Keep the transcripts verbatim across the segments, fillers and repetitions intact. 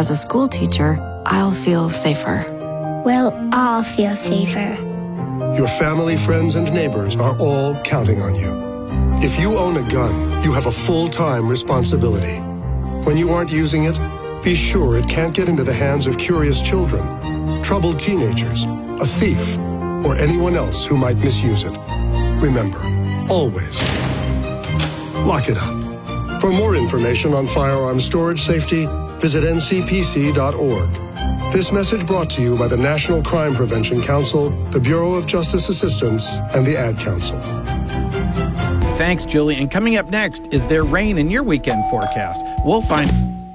As a school teacher, I'll feel safer. We'll all feel safer. Your family, friends, and neighbors are all counting on you. If you own a gun, you have a full-time responsibility. When you aren't using it, be sure it can't get into the hands of curious children, troubled teenagers, a thief, or anyone else who might misuse it. Remember, always, lock it up. For more information on firearm storage safety, visit N C P C dot org. This message brought to you by the National Crime Prevention Council, the Bureau of Justice Assistance, and the Ad Council. Thanks, Julie. And coming up next, is there rain in your weekend forecast? We'll find...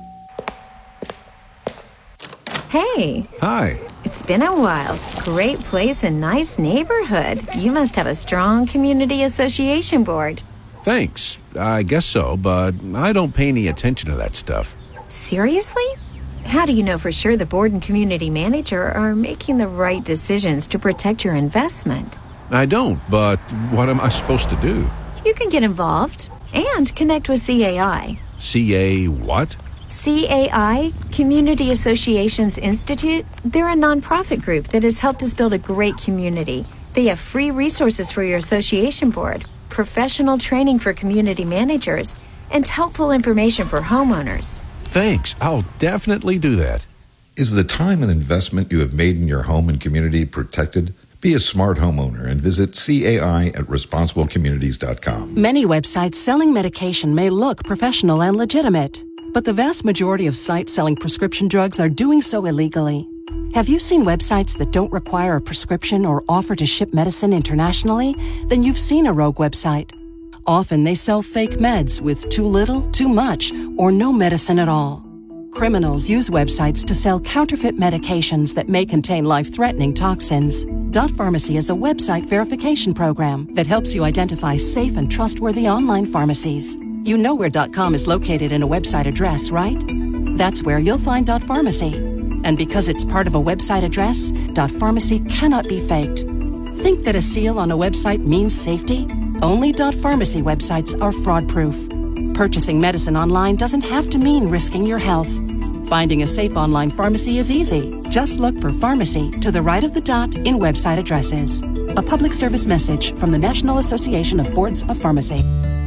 Hey. Hi. It's been a while. Great place and nice neighborhood. You must have a strong community association board. Thanks. I guess so, but I don't pay any attention to that stuff. Seriously? How do you know for sure the board and community manager are making the right decisions to protect your investment? I don't, but what am I supposed to do? You can get involved and connect with C A I. C A what? C A I, Community Associations Institute, they're a nonprofit group that has helped us build a great community. They have free resources for your association board, professional training for community managers, and helpful information for homeowners. Thanks. I'll definitely do that. Is the time and investment you have made in your home and community protected? Be a smart homeowner and visit C A I at responsible communities dot com. Many websites selling medication may look professional and legitimate, but the vast majority of sites selling prescription drugs are doing so illegally. Have you seen websites that don't require a prescription or offer to ship medicine internationally? Then you've seen a rogue website. Often they sell fake meds with too little, too much, or no medicine at all. Criminals use websites to sell counterfeit medications that may contain life-threatening toxins. Dot Pharmacy is a website verification program that helps you identify safe and trustworthy online pharmacies. You know where .com is located in a website address, right? That's where you'll find Dot Pharmacy. And because it's part of a website address, Dot Pharmacy cannot be faked. Think that a seal on a website means safety? Only Dot Pharmacy websites are fraud-proof. Purchasing medicine online doesn't have to mean risking your health. Finding a safe online pharmacy is easy. Just look for pharmacy to the right of the dot in website addresses. A public service message from the National Association of Boards of Pharmacy.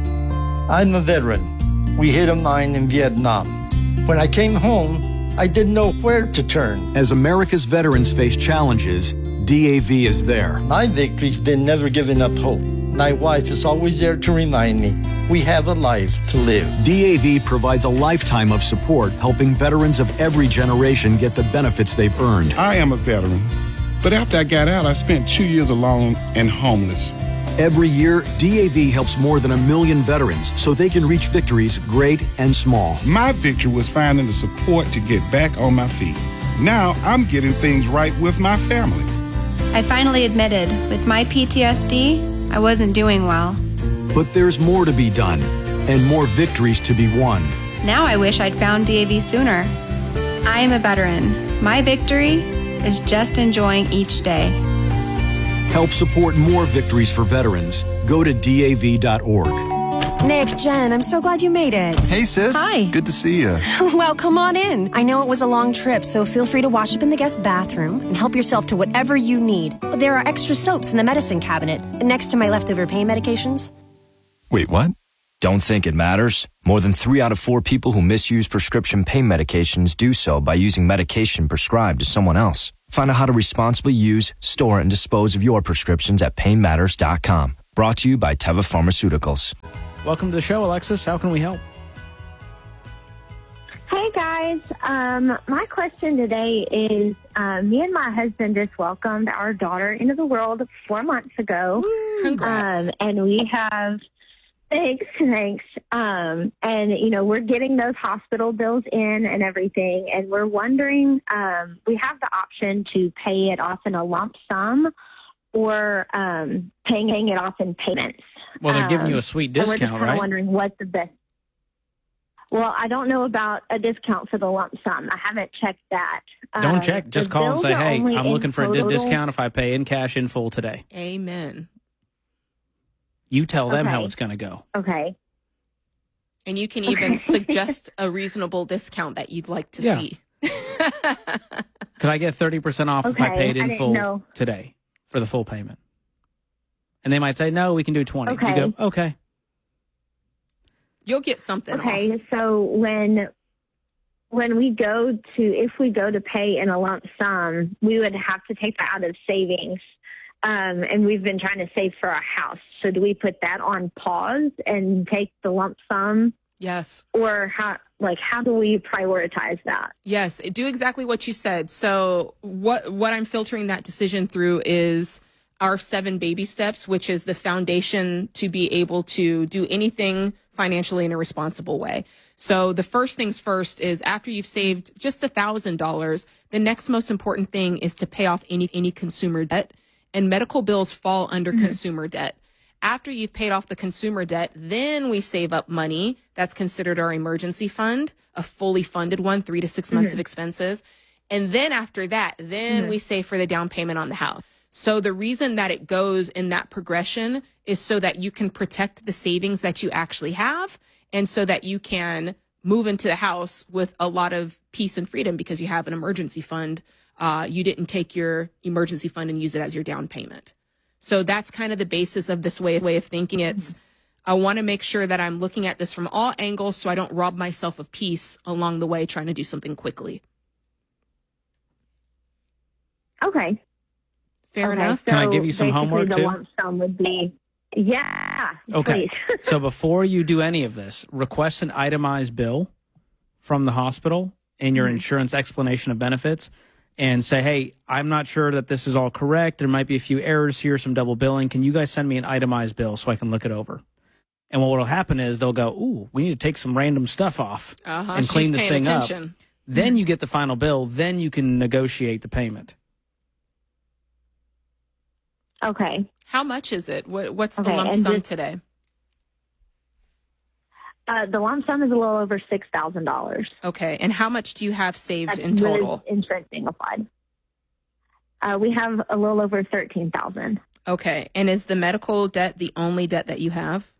I'm a veteran. We hit a mine in Vietnam. When I came home, I didn't know where to turn. As America's veterans face challenges, D A V is there. My victory's been never giving up hope. My wife is always there to remind me we have a life to live. D A V provides a lifetime of support, helping veterans of every generation get the benefits they've earned. I am a veteran, but after I got out, I spent two years alone and homeless. Every year, D A V helps more than a million veterans so they can reach victories great and small. My victory was finding the support to get back on my feet. Now I'm getting things right with my family. I finally admitted, with my P T S D, I wasn't doing well. But there's more to be done, and more victories to be won. Now I wish I'd found D A V sooner. I am a veteran. My victory is just enjoying each day. Help support more victories for veterans. Go to D A V dot org. Nick, Jen, I'm so glad you made it. Hey, sis. Hi. Good to see you. Well, come on in. I know it was a long trip, so feel free to wash up in the guest bathroom and help yourself to whatever you need. But there are extra soaps in the medicine cabinet next to my leftover pain medications. Wait, what? Don't think it matters? More than three out of four people who misuse prescription pain medications do so by using medication prescribed to someone else. Find out how to responsibly use, store, and dispose of your prescriptions at pain matters dot com. Brought to you by Teva Pharmaceuticals. Welcome to the show, Alexis. How can we help? Hey, guys. Um, my question today is, uh, me and my husband just welcomed our daughter into the world four months ago. Congrats. Um, and we have... Thanks, thanks. Um, and, you know, we're getting those hospital bills in and everything, and we're wondering, um, we have the option to pay it off in a lump sum or um, paying, paying it off in payments. Well, they're giving you a Um, sweet and we're just discount, kinda right? wondering what the best. Well, I don't know about a discount for the lump sum. I haven't checked that. Don't Um, check. Just the call and bills say, are hey, only I'm in looking for a di- total- discount if I pay in cash in full today. Amen. You tell them how Okay. it's going to go. Okay. And you can even Okay. suggest a reasonable discount that you'd like to Yeah. see. Could I get thirty percent off Okay, if I paid I in didn't full know. today for the full payment? And they might say, no, we can do twenty. Okay. You go, okay. You'll get something Okay, off. so when when we go to, if we go to pay in a lump sum, we would have to take that out of savings. Um, and we've been trying to save for our house. So do we put that on pause and take the lump sum? Yes. Or how, like, how do we prioritize that? Yes, do exactly what you said. So what what I'm filtering that decision through is our seven baby steps, which is the foundation to be able to do anything financially in a responsible way. So the first things first is after you've saved just one thousand dollars, the next most important thing is to pay off any any consumer debt, and medical bills fall under mm-hmm. consumer debt. After you've paid off the consumer debt, then we save up money. That's considered our emergency fund, a fully funded one, three to six months mm-hmm. of expenses. And then after that, then mm-hmm. we save for the down payment on the house. So the reason that it goes in that progression is so that you can protect the savings that you actually have, and so that you can move into the house with a lot of peace and freedom because you have an emergency fund. Uh, you didn't take your emergency fund and use it as your down payment. So that's kind of the basis of this way, way of thinking. It's, I want to make sure that I'm looking at this from all angles so I don't rob myself of peace along the way trying to do something quickly. Okay. Fair okay, enough. So Can I give you some homework the too? lump sum would be, yeah. Okay. Please. So before you do any of this, request an itemized bill from the hospital and your mm-hmm. insurance explanation of benefits, and say, hey, I'm not sure that this is all correct. There might be a few errors here, some double billing. Can you guys send me an itemized bill so I can look it over? And what will happen is they'll go, ooh, we need to take some random stuff off uh-huh. and clean She's this paying thing attention. up. Then you get the final bill. Then you can negotiate the payment. Okay. How much is it? What, what's the Okay, lump and sum this- today? Uh, the lump sum is a little over six thousand dollars. Okay. And how much do you have saved That's in total? with insurance being applied. Uh, we have a little over thirteen thousand dollars. Okay. And is the medical debt the only debt that you have?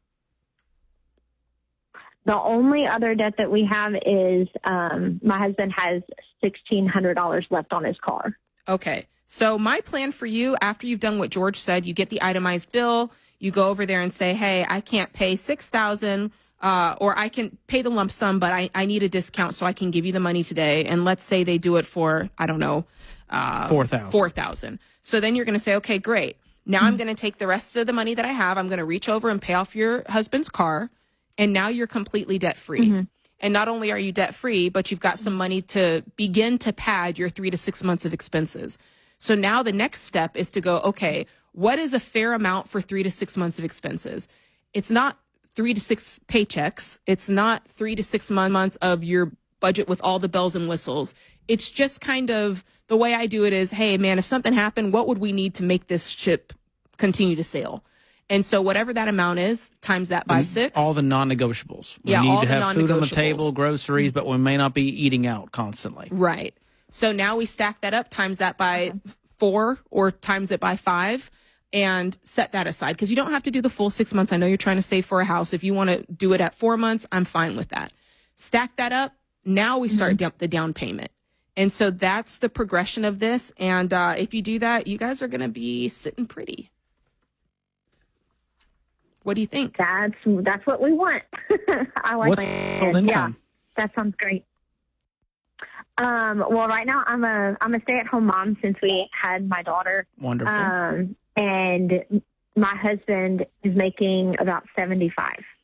The only other debt that we have is um, my husband has sixteen hundred dollars left on his car. Okay. So my plan for you, after you've done what George said, you get the itemized bill, you go over there and say, hey, I can't pay six thousand dollars. Uh, or I can pay the lump sum, but I, I need a discount so I can give you the money today. And let's say they do it for, I don't know, uh, four thousand. four thousand. So then you're going to say, okay, great. Now mm-hmm. I'm going to take the rest of the money that I have. I'm going to reach over and pay off your husband's car. And now you're completely debt free. Mm-hmm. And not only are you debt free, but you've got some money to begin to pad your three to six months of expenses. So now the next step is to go, okay, what is a fair amount for three to six months of expenses? It's not three to six paychecks. It's not three to six months of your budget with all the bells and whistles. It's just kind of the way I do it is, hey, man, if something happened, what would we need to make this ship continue to sail? And so whatever that amount is, times that by and six. All the non-negotiables. We yeah, need all to the have food on the non-negotiables. table, groceries, but we may not be eating out constantly. Right. So now we stack that up, times that by four or times it by five. And set that aside because you don't have to do the full six months. I know you're trying to save for a house. If you want to do it at four months, I'm fine with that. Stack that up. Now we start mm-hmm. the down payment. And so that's the progression of this. And uh, if you do that, you guys are going to be sitting pretty. What do you think? That's that's what we want. I like What's it. Yeah, that sounds great. Um, well, right now I'm a I'm a stay-at-home mom since we had my daughter. Wonderful. Um, and my husband is making about seventy-five.